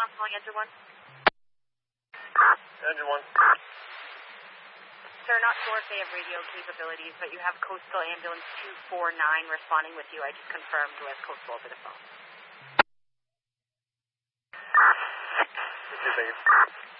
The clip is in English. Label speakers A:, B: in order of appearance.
A: calling Engine 1.
B: Engine 1.
A: Sir, not sure if they have radio capabilities, but you have Coastal Ambulance 249 responding with you. I just confirmed with Coastal over the phone.
B: Okay, thank you.